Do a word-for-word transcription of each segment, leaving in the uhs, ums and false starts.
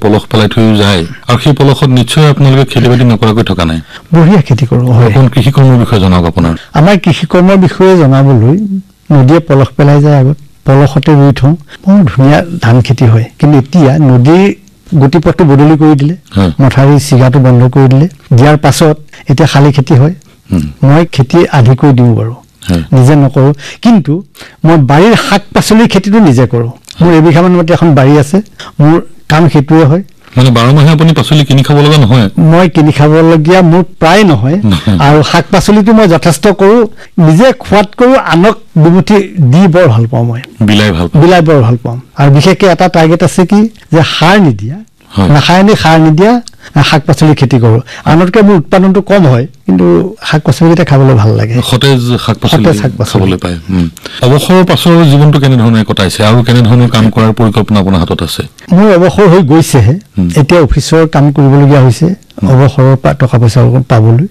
পলস পেলাই থৈ যায় আৰু সেই পলসত নিশ্চয় আপোনালোকে খেতিবাতি নকৰাকৈ থকা নাই বঢ়িয়া খেতি কৰোঁ হয় কোন কৃষি কৰ্মৰ বিষয়ে জনাওক আপোনাৰ আমাৰ কৃষি কৰ্মৰ বিষয়ে জনাবলৈ নদীয়ে পলস পেলাই যায় আগত পলসতে ৰুই থওঁ বৰ ধুনীয়া ধান খেতি হয় কিন্তু এতিয়া নদীৰ গতিপথটো বদলি কৰি দিলে মথাউৰি চিগাটো বন্ধ কৰি দিলে দিয়াৰ পাছত এতিয়া শালি খেতি হয় মই খেতি আধি কৰি দিওঁ বাৰু নিজে নকৰোঁ কিন্তু মই বাৰীৰ শাক পাচলিৰ খেতিটো নিজে কৰোঁ মোৰ এবিঘামান মাটি এখন বাৰী আছে মোৰ কাম সেইটোৱে হয় মানে বাৰ মাহে আপুনি পাচলি কিনি খাব লগা নহয় মই কিনি খাবলগীয়া মোৰ প্ৰায় নহয় আৰু শাক পাচলিটো মই যথেষ্ট কৰোঁ নিজে খোৱাত কৰোঁ আনক দুমুঠি দি বৰ ভাল পাওঁ মই বিলাই ভাল পাওঁ বিলাই বৰ ভাল পাওঁ আৰু বিশেষকৈ এটা টাৰ্গেট আছে কি যে সাৰ নিদিয়া ৰাসায়নিক সাৰ নিদিয়া শাক পাচলি খেতি কৰোঁ আনতকৈ মোৰ উৎপাদনটো কম হয় কিন্তু শাক পাচলিকেইটা খাবলৈ ভাল লাগে সতেজ শাক পাচলি খাবলৈ পায় অৱসৰৰ পাছৰ জীৱনটো কেনেধৰণে কটাইছে আৰু কেনেধৰণৰ কাম কৰাৰ পৰিকল্পনা আপোনাৰ হাতত আছে মোৰ অৱসৰ হৈ গৈছেহে এতিয়া অফিচৰ কাম কৰিবলগীয়া হৈছে অৱসৰৰ পৰা টকা পইচা পাবলৈ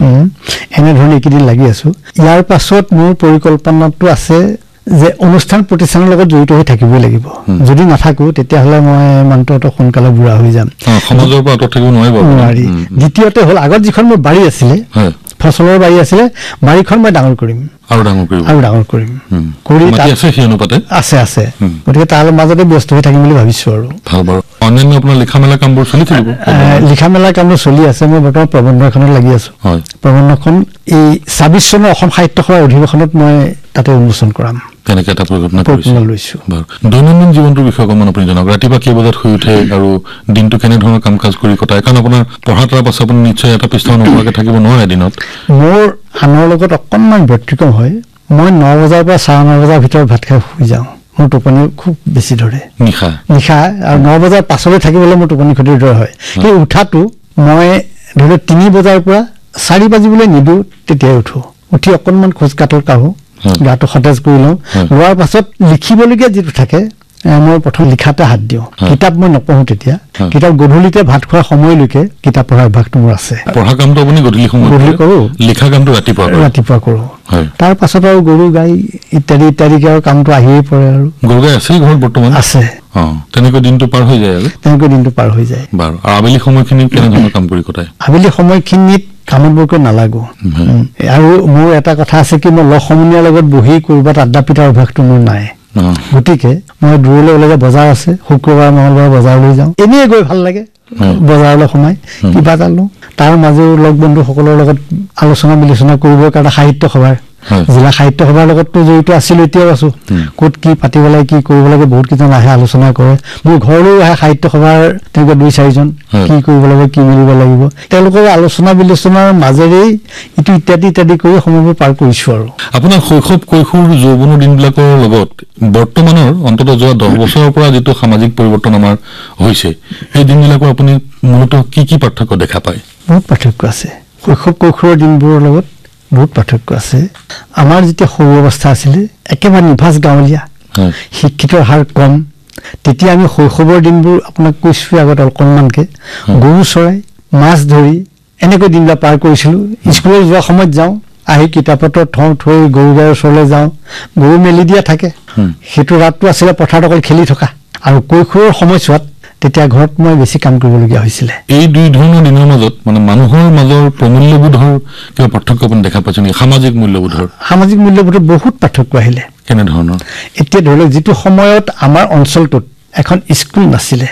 এনেধৰণে এইকেইদিন লাগি আছো ইয়াৰ পাছত মোৰ পৰিকল্পনাটো আছে যে অনুষ্ঠান প্ৰতিষ্ঠানৰ লগত জড়িত হৈ থাকিবই লাগিব যদি নাথাকো তেতিয়াহ'লে মই মানুহটো সোনকালে বুঢ়া হৈ যাম সমাজৰ পৰা আঁতৰত থাকিব নোৱাৰি দ্বিতীয়তে হ'ল আগত যিখন মোৰ বাৰী আছিলে ফচলৰ বাৰী আছিলে বাৰীখন মই ডাঙৰ কৰিম আৰু ডাঙৰ কৰিম আৰু ডাঙৰ কৰিম কৰি আছে সেই অনুপাতে আছে আছে গতিকে তাৰ মাজতে ব্যস্ত হৈ থাকিম বুলি ভাবিছো আৰু ভাল বাৰু অন্যান্য আপোনাৰ লিখা মেলা কামবোৰ চলি থাকিব লিখা মেলা কামবোৰ চলি আছে মই বৰ্তমান প্ৰবন্ধ এখনত লাগি আছো প্ৰবন্ধখন এই ছাব্বিছ চনৰ অসম সাহিত্য সভাৰ অধিৱেশনত মই তাতে উন্মোচন কৰাম তেনেকৈ এটা পৰিকল্পনা লৈছো বাৰু দৈনন্দিন জীৱনটোৰ বিষয়ে অকণমান আপুনি জনাওক ৰাতিপুৱা কেই বজাত শুই উঠে আৰু দিনটো কেনেধৰণৰ কাম কাজ কৰি কটায় কাৰণ আপোনাৰ পঢ়া তাৰ পাছত আপুনি নিশ্চয় এটা পৃষ্ঠা নোপোৱাকৈ থাকিব নোৱাৰে দিনত মোৰ আনৰ লগত অকণমান ব্যতিক্ৰম হয় মই ন বজাৰ পৰা চাৰে ন বজাৰ ভিতৰত ভাত খাই শুই যাওঁ মোৰ টোপনি খুব বেছি ধৰে নিশা নিশা আৰু ন বজাৰ পাছলৈ থাকিবলৈ মোৰ টোপনি ক্ষতিৰ দৰে হয় সেই উঠাটো মই ধৰি লওক তিনি বজাৰ পৰা চাৰি বাজিবলৈ নিদিওঁ তেতিয়াই উঠো উঠি অকণমান খোজ কাটোৰ কাঢ়োঁ গাটো সতেজ কৰি লওঁ লোৱাৰ পাছত লিখিবলগীয়া যিটো থাকে মই প্ৰথম লিখাতে হাত দিওঁ কিতাপ মই নপঢ়ো তেতিয়া কিতাপ গধূলিতে ভাত খোৱাৰ সময়লৈকে কিতাপ পঢ়াৰ অভ্যাসটো মোৰ আছে পঢ়া কামটো আপুনি গধূলি সময়ত গধূলি কৰোঁ লিখা কামটো ৰাতিপুৱা ৰাতিপুৱা কৰোঁ তাৰ পাছত আৰু গৰু গাই ইত্যাদি ইত্যাদিকে আৰু কামটো আহিয়েই পৰে আৰু গৰু গাই আছে ঘৰত বৰ্তমান আছে তেনেকৈ দিনটো পাৰ হৈ যায় আৰু তেনেকৈ দিনটো পাৰ হৈ যায় বাৰু আৰু আবেলি সময়খিনি কেনেধৰণৰ কাম কৰি কটায় আবেলি সময়খিনিত কামত বৰকৈ নালাগো আৰু মোৰ এটা কথা আছে কি মই লগ সমনীয়াৰ লগত বহি ক'ৰবাত আড্ডা পিটাৰ অভ্যাসটো মোৰ নাই গতিকে মই দূৰলৈ ওলাই বজাৰ আছে শুক্ৰবাৰ মঙলবাৰ বজাৰলৈ যাওঁ এনেই গৈ ভাল লাগে বজাৰলৈ সোমাই কিবা এটা লওঁ তাৰ মাজেও লগ বন্ধুসকলৰ লগত আলোচনা বিলোচনা কৰিবৰ কাৰণে সাহিত্য সভাৰ জিলা সাহিত্য সভাৰ লগততো জড়িত আছিলো এতিয়াও আছো ক'ত কি পাতিব লাগে কি কৰিব লাগে বহুত কেইজন আহে আলোচনা কৰে মোৰ ঘৰলৈও আহে সাহিত্য সভাৰ তেনেকুৱা দুই চাৰিজন কি কৰিব লাগে কি মিলিব লাগিব তেওঁলোকৰ আলোচনা বিলোচনাৰ মাজেৰেই ইটো ইত্যাদি ইত্যাদি কৰি সময়বোৰ পাৰ কৰিছো আৰু আপোনাৰ শৈশৱ কৈশোৰ যৌৱনৰ দিনবিলাকৰ লগত বৰ্তমানৰ অন্ততঃ যোৱা দহ বছৰৰ পৰা যিটো সামাজিক পৰিৱৰ্তন আমাৰ হৈছে সেই দিনবিলাকৰ আপুনি মূলতঃ কি কি পাৰ্থক্য দেখা পায় বহুত পাৰ্থক্য আছে শৈশৱ কৈশোৰৰ দিনবোৰৰ লগত বহুত পাৰ্থক্য আছে আমাৰ যেতিয়া সৰু অৱস্থা আছিলে একেবাৰে নিভাজ গাঁৱলীয়া শিক্ষিতৰ হাৰ কম তেতিয়া আমি শৈশৱৰ দিনবোৰ আপোনাক কৈছোঁ আগত অকণমানকৈ গৰু চৰাই মাছ ধৰি এনেকৈ দিনবিলাক পাৰ কৰিছিলোঁ স্কুললৈ যোৱা সময়ত যাওঁ আহি কিতাপ পত্ৰ থওঁ থৈ গৰু গাইৰ ওচৰলৈ যাওঁ গৰু মেলি দিয়া থাকে সেইটো ৰাতটো আছিলে পথাৰত অকল খেলি থকা আৰু কৈশোৰৰ সময়ছোৱাত তেতিয়া ঘৰত মই বেছি কাম কৰিবলগীয়া হৈছিলে এই দুই ধৰণৰ দিনৰ মাজত মানে মানুহৰ মাজৰ প্ৰমূল্যবোধৰ কিবা পাৰ্থক্য আপুনি দেখা পাইছে নেকি সামাজিক মূল্যবোধৰ সামাজিক মূল্যবোধৰ বহুত পাৰ্থক্য আহিলে কেনেধৰণৰ এতিয়া ধৰি লওক যিটো সময়ত আমাৰ অঞ্চলটোত এখন স্কুল নাছিলে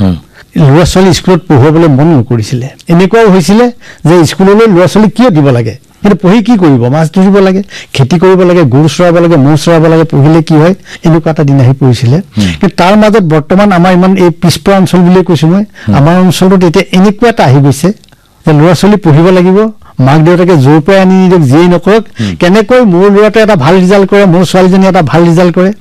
ল'ৰা ছোৱালী স্কুলত পঢ়ুৱাবলৈ মন নকৰিছিলে এনেকুৱাও হৈছিলে যে স্কুললৈ ল'ৰা ছোৱালী কিয় দিব লাগে কিন্তু পঢ়ি কি কৰিব মাছ ধৰিব লাগে খেতি কৰিব লাগে গৰু চৰাব লাগে ম'হ চৰাব লাগে পঢ়িলে কি হয় এনেকুৱা এটা দিন আহি পৰিছিলে কিন্তু তাৰ মাজত বৰ্তমান আমাৰ ইমান এই পিছপৰা অঞ্চল বুলিয়ে কৈছোঁ মই আমাৰ অঞ্চলটোত এতিয়া এনেকুৱা এটা আহি গৈছে যে ল'ৰা ছোৱালী পঢ়িব লাগিব মাক দেউতাকে জোৰ পৰাই আনি নিদিয়ক যিয়েই নকৰক কেনেকৈ মোৰ ল'ৰাটোৱে এটা ভাল ৰিজাল্ট কৰে মোৰ ছোৱালীজনীয়ে এটা ভাল ৰিজাল্ট কৰে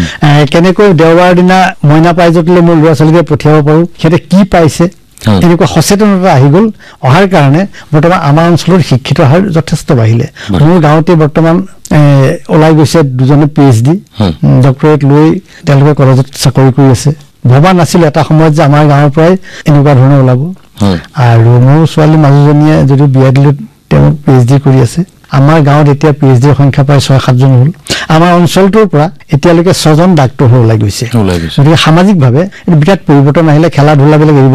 কেনেকৈ দেওবাৰৰ দিনা মইনা প্ৰাইজতলৈ মোৰ ল'ৰা ছোৱালীকে পঠিয়াব পাৰোঁ সিহঁতে কি পাইছে এনেকুৱা সচেতনতা আহি গ'ল অহাৰ কাৰণে বৰ্তমান আমাৰ অঞ্চলৰ শিক্ষিত হাৰ যথেষ্ট বাঢ়িলে মোৰ গাঁৱতে বৰ্তমান ওলাই গৈছে দুজনে পি এইচ ডি ডক্টৰেট লৈ তেওঁলোকে কলেজত চাকৰি কৰি আছে ভবা নাছিলোঁ এটা সময়ত যে আমাৰ গাঁৱৰ পৰাই এনেকুৱা ধৰণৰ ওলাব আৰু মোৰ ছোৱালী মাজুজনীয়ে যদিও বিয়া দিলোঁ তেওঁ পি এইচ ডি কৰি আছে আমাৰ গাঁৱত এতিয়া পি এইচ ডিৰ সংখ্যা প্ৰায় ছয় সাতজন হ'ল আমাৰ অঞ্চলটোৰ পৰা এতিয়ালৈকে ছজন ডাক্তৰ হৈ ওলাই গৈছে গতিকে সামাজিকভাৱে বিৰাট পৰিৱৰ্তন আহিলে খেলা ধূলাবিলাক